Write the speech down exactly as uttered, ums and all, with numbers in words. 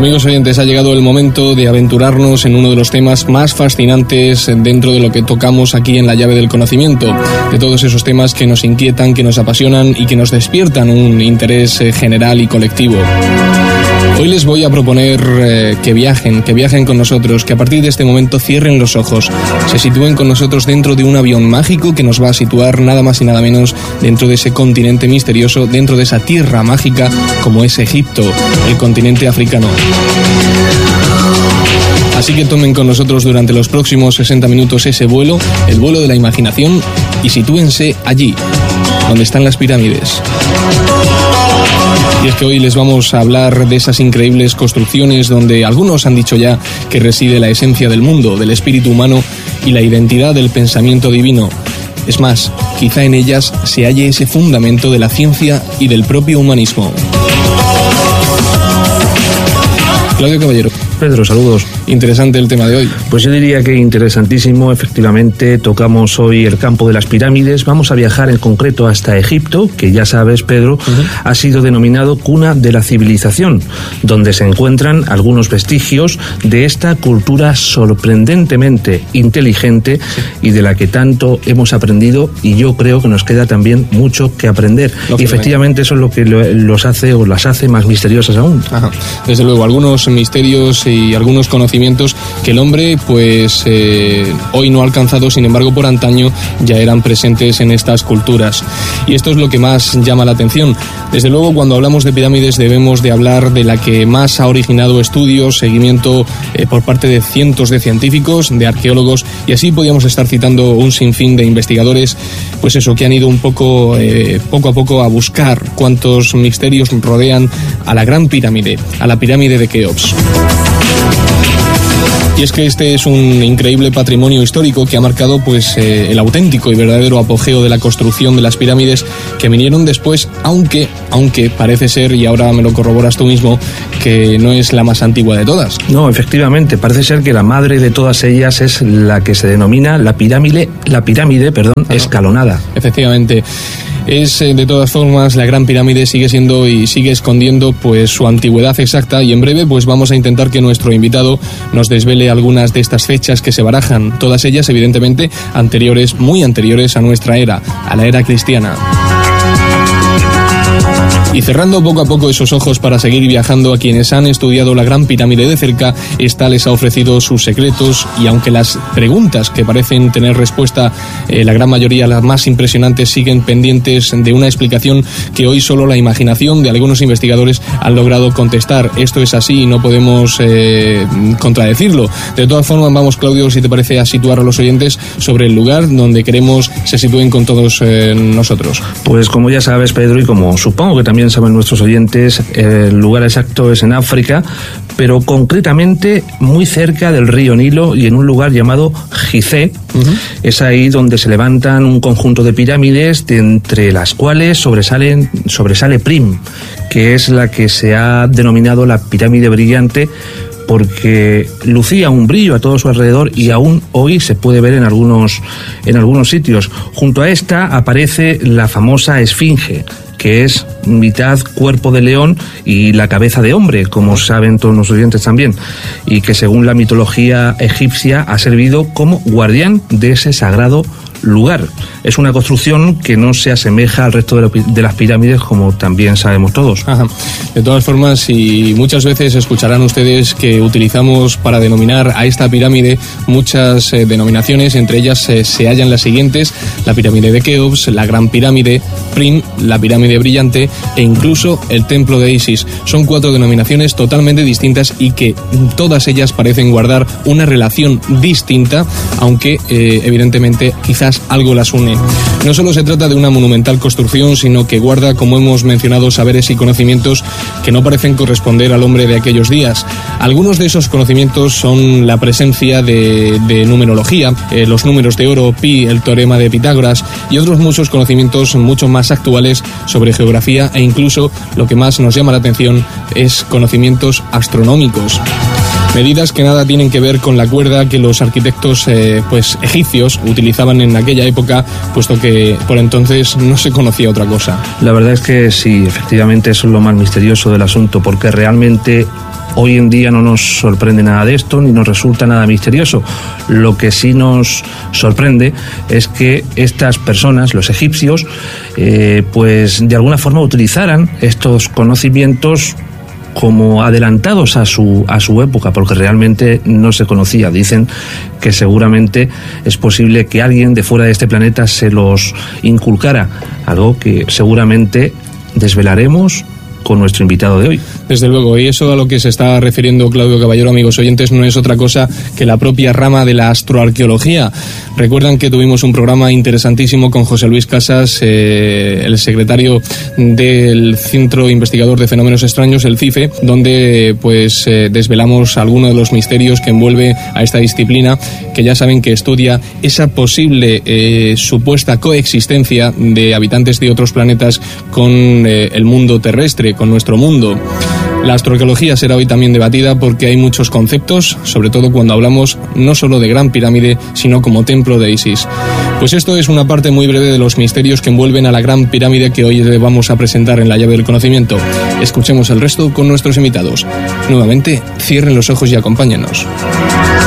Amigos oyentes, ha llegado el momento de aventurarnos en uno de los temas más fascinantes dentro de lo que tocamos aquí en La Llave del Conocimiento, de todos esos temas que nos inquietan, que nos apasionan y que nos despiertan un interés general y colectivo. Hoy les voy a proponer eh, que viajen, que viajen con nosotros, que a partir de este momento cierren los ojos, se sitúen con nosotros dentro de un avión mágico que nos va a situar nada más y nada menos dentro de ese continente misterioso, dentro de esa tierra mágica como es Egipto, el continente africano. Así que tomen con nosotros durante los próximos sesenta minutos ese vuelo, el vuelo de la imaginación, y sitúense allí, donde están las pirámides. Y es que hoy les vamos a hablar de esas increíbles construcciones donde algunos han dicho ya que reside la esencia del mundo, del espíritu humano y la identidad del pensamiento divino. Es más, quizá en ellas se halle ese fundamento de la ciencia y del propio humanismo. Claudio Caballero. Pedro, saludos. Interesante el tema de hoy. Pues yo diría que interesantísimo. Efectivamente, tocamos hoy el campo de las pirámides. Vamos a viajar en concreto hasta Egipto, que ya sabes, Pedro, uh-huh. ha sido denominado cuna de la civilización, donde se encuentran algunos vestigios de esta cultura sorprendentemente inteligente y de la que tanto hemos aprendido, y yo creo que nos queda también mucho que aprender. Y efectivamente eso es lo que los hace o las hace más misteriosas aún. Ajá. Desde luego, algunos misterios y algunos conocimientos que el hombre pues eh, hoy no ha alcanzado, sin embargo por antaño ya eran presentes en estas culturas, y esto es lo que más llama la atención. Desde luego, cuando hablamos de pirámides debemos de hablar de la que más ha originado estudios, seguimiento eh, por parte de cientos de científicos, de arqueólogos, y así podíamos estar citando un sinfín de investigadores, pues eso, que han ido un poco eh, poco a poco a buscar cuántos misterios rodean a la Gran Pirámide, a la pirámide de Keops. Y es que este es un increíble patrimonio histórico que ha marcado pues eh, el auténtico y verdadero apogeo de la construcción de las pirámides que vinieron después, aunque, aunque parece ser, y ahora me lo corroboras tú mismo, que no es la más antigua de todas. No, efectivamente, parece ser que la madre de todas ellas es la que se denomina la pirámide, la pirámide, perdón, Ajá. escalonada. Efectivamente. Es, de todas formas, la Gran Pirámide sigue siendo y sigue escondiendo pues su antigüedad exacta, y en breve pues vamos a intentar que nuestro invitado nos desvele algunas de estas fechas que se barajan, todas ellas evidentemente anteriores, muy anteriores a nuestra era, a la era cristiana. Y cerrando poco a poco esos ojos para seguir viajando, a quienes han estudiado la Gran Pirámide de cerca, esta les ha ofrecido sus secretos, y aunque las preguntas que parecen tener respuesta, eh, la gran mayoría, las más impresionantes, siguen pendientes de una explicación que hoy solo la imaginación de algunos investigadores han logrado contestar. Esto es así y no podemos eh, contradecirlo. De todas formas, vamos, Claudio, si te parece, a situar a los oyentes sobre el lugar donde queremos se sitúen con todos eh, nosotros. Pues como ya sabes, Pedro, y como supongo que también saben nuestros oyentes, el lugar exacto es en África, pero concretamente muy cerca del río Nilo y en un lugar llamado Gizeh. Uh-huh. Es ahí donde se levantan un conjunto de pirámides, de entre las cuales sobresalen, sobresale Prim, que es la que se ha denominado la pirámide brillante, porque lucía un brillo a todo su alrededor y aún hoy se puede ver en algunos, en algunos sitios. Junto a esta aparece la famosa Esfinge, que es mitad cuerpo de león y la cabeza de hombre, como saben todos los oyentes también, y que según la mitología egipcia ha servido como guardián de ese sagrado lugar. Es una construcción que no se asemeja al resto de, lo, de las pirámides, como también sabemos todos. Ajá. De todas formas, y muchas veces escucharán ustedes que utilizamos para denominar a esta pirámide muchas eh, denominaciones, entre ellas eh, se hallan las siguientes: la pirámide de Keops, la Gran Pirámide, Prim, la pirámide brillante e incluso el templo de Isis. Son cuatro denominaciones totalmente distintas y que todas ellas parecen guardar una relación distinta, aunque eh, evidentemente quizás algo las une. No solo se trata de una monumental construcción, sino que guarda, como hemos mencionado, saberes y conocimientos que no parecen corresponder al hombre de aquellos días. Algunos de esos conocimientos son la presencia de, de numerología, eh, los números de oro, pi, el teorema de Pitágoras, y otros muchos conocimientos mucho más actuales sobre geografía, e incluso, lo que más nos llama la atención, es conocimientos astronómicos. Medidas que nada tienen que ver con la cuerda que los arquitectos eh, pues egipcios utilizaban en aquella época, puesto que por entonces no se conocía otra cosa. La verdad es que sí, efectivamente eso es lo más misterioso del asunto, porque realmente Hoy en día no nos sorprende nada de esto, ni nos resulta nada misterioso. Lo que sí nos sorprende es que estas personas, los egipcios, eh, pues de alguna forma utilizaran estos conocimientos como adelantados a su a su época, porque realmente no se conocía. Dicen que seguramente es posible que alguien de fuera de este planeta se los inculcara, algo que seguramente desvelaremos con nuestro invitado de hoy. Desde luego, y eso a lo que se está refiriendo Claudio Caballero, amigos oyentes, no es otra cosa que la propia rama de la astroarqueología. Recuerdan que tuvimos un programa interesantísimo con José Luis Casas, eh, el secretario del Centro Investigador de Fenómenos Extraños, el CIFE, donde pues eh, desvelamos algunos de los misterios que envuelve a esta disciplina, que ya saben que estudia esa posible eh, supuesta coexistencia de habitantes de otros planetas con eh, el mundo terrestre, con nuestro mundo. La astroarqueología será hoy también debatida porque hay muchos conceptos, sobre todo cuando hablamos no solo de Gran Pirámide, sino como templo de Isis. Pues esto es una parte muy breve de los misterios que envuelven a la Gran Pirámide que hoy le vamos a presentar en la llave del conocimiento. Escuchemos el resto con nuestros invitados. Nuevamente, cierren los ojos y acompáñenos.